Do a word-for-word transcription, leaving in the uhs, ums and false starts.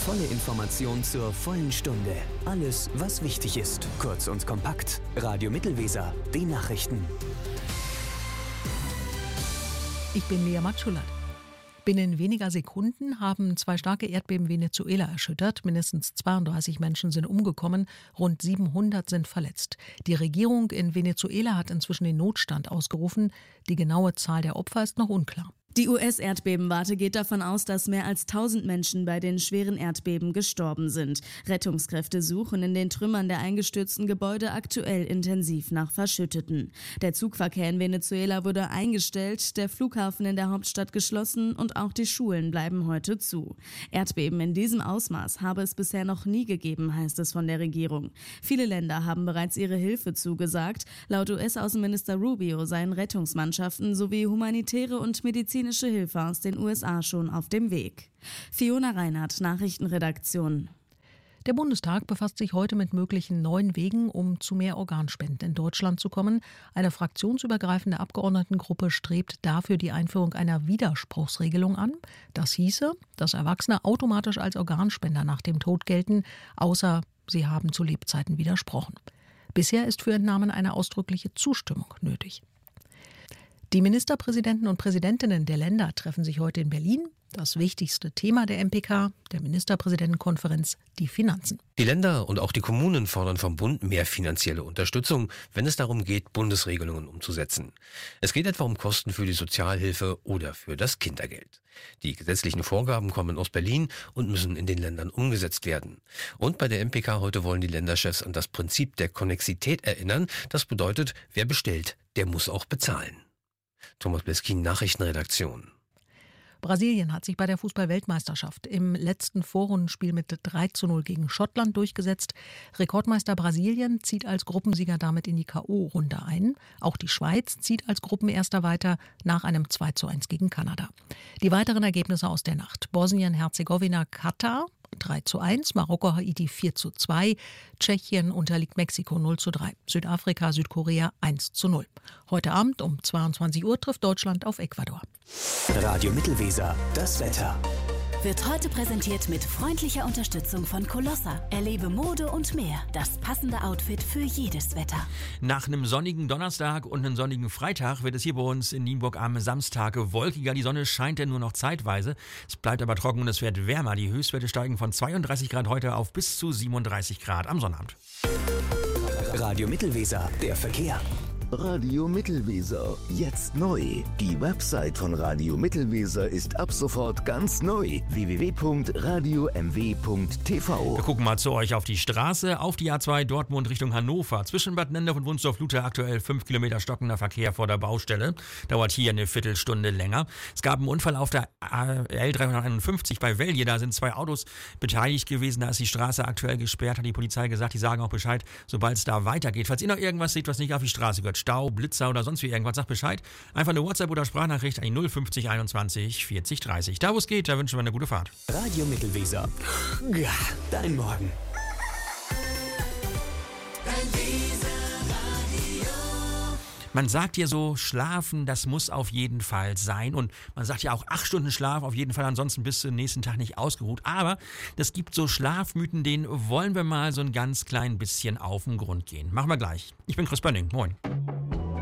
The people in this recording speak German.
volle Information zur vollen Stunde. Alles, was wichtig ist. Kurz und kompakt. Radio Mittelweser. Die Nachrichten. Ich bin Lea Matschulat. Binnen weniger Sekunden haben zwei starke Erdbeben Venezuela erschüttert. Mindestens zweiunddreißig Menschen sind umgekommen, rund siebenhundert sind verletzt. Die Regierung in Venezuela hat inzwischen den Notstand ausgerufen. Die genaue Zahl der Opfer ist noch unklar. Die U S-Erdbebenwarte geht davon aus, dass mehr als tausend Menschen bei den schweren Erdbeben gestorben sind. Rettungskräfte suchen in den Trümmern der eingestürzten Gebäude aktuell intensiv nach Verschütteten. Der Zugverkehr in Venezuela wurde eingestellt, der Flughafen in der Hauptstadt geschlossen und auch die Schulen bleiben heute zu. Erdbeben in diesem Ausmaß habe es bisher noch nie gegeben, heißt es von der Regierung. Viele Länder haben bereits ihre Hilfe zugesagt. Laut U S-Außenminister Rubio seien Rettungsmannschaften sowie humanitäre und medizinische Hilfe aus den U S A schon auf dem Weg. Fiona Reinhardt, Nachrichtenredaktion. Der Bundestag befasst sich heute mit möglichen neuen Wegen, um zu mehr Organspenden in Deutschland zu kommen. Eine fraktionsübergreifende Abgeordnetengruppe strebt dafür die Einführung einer Widerspruchsregelung an. Das hieße, dass Erwachsene automatisch als Organspender nach dem Tod gelten, außer sie haben zu Lebzeiten widersprochen. Bisher ist für Entnahmen eine ausdrückliche Zustimmung nötig. Die Ministerpräsidenten und Präsidentinnen der Länder treffen sich heute in Berlin. Das wichtigste Thema der M P K, der Ministerpräsidentenkonferenz, die Finanzen. Die Länder und auch die Kommunen fordern vom Bund mehr finanzielle Unterstützung, wenn es darum geht, Bundesregelungen umzusetzen. Es geht etwa um Kosten für die Sozialhilfe oder für das Kindergeld. Die gesetzlichen Vorgaben kommen aus Berlin und müssen in den Ländern umgesetzt werden. Und bei der M P K heute wollen die Länderchefs an das Prinzip der Konnexität erinnern. Das bedeutet, wer bestellt, der muss auch bezahlen. Thomas Bleskin, Nachrichtenredaktion. Brasilien hat sich bei der Fußball-Weltmeisterschaft im letzten Vorrundenspiel mit drei zu null gegen Schottland durchgesetzt. Rekordmeister Brasilien zieht als Gruppensieger damit in die K O-Runde ein. Auch die Schweiz zieht als Gruppenerster weiter nach einem zwei zu eins gegen Kanada. Die weiteren Ergebnisse aus der Nacht: Bosnien-Herzegowina, Katar drei zu eins, Marokko, Haiti vier zu zwei, Tschechien unterliegt Mexiko null zu drei, Südafrika, Südkorea eins zu null. Heute Abend um zweiundzwanzig Uhr trifft Deutschland auf Ecuador. Radio Mittelweser, das Wetter. Wird heute präsentiert mit freundlicher Unterstützung von Colossa. Erlebe Mode und mehr. Das passende Outfit für jedes Wetter. Nach einem sonnigen Donnerstag und einem sonnigen Freitag wird es hier bei uns in Nienburg am Samstag wolkiger. Die Sonne scheint ja nur noch zeitweise. Es bleibt aber trocken und es wird wärmer. Die Höchstwerte steigen von zweiunddreißig Grad heute auf bis zu siebenunddreißig Grad am Sonnabend. Radio Mittelweser, der Verkehr. Radio Mittelweser, jetzt neu. Die Website von Radio Mittelweser ist ab sofort ganz neu. w w w punkt radio m w punkt t v. Wir gucken mal zu euch auf die Straße, auf die A zwei Dortmund Richtung Hannover. Zwischen Bad Nendorf und Wunsdorf-Lute aktuell fünf Kilometer stockender Verkehr vor der Baustelle. Dauert hier eine Viertelstunde länger. Es gab einen Unfall auf der L dreihunderteinundfünfzig bei Velje. Da sind zwei Autos beteiligt gewesen. Da ist die Straße aktuell gesperrt, hat die Polizei gesagt. Die sagen auch Bescheid, sobald es da weitergeht. Falls ihr noch irgendwas seht, was nicht auf die Straße gehört, Stau, Blitzer oder sonst wie irgendwas, sagt Bescheid. Einfach eine WhatsApp oder Sprachnachricht an die null fünfzig einundzwanzig vierzig dreißig. Da wo es geht, da wünschen wir eine gute Fahrt. Radio Mittelweser. Ja, dein Morgen. Man sagt ja so, schlafen, das muss auf jeden Fall sein. Und man sagt ja auch acht Stunden Schlaf auf jeden Fall, ansonsten bist du den nächsten Tag nicht ausgeruht. Aber es gibt so Schlafmythen, denen wollen wir mal so ein ganz klein bisschen auf den Grund gehen. Machen wir gleich. Ich bin Chris Bönning. Moin.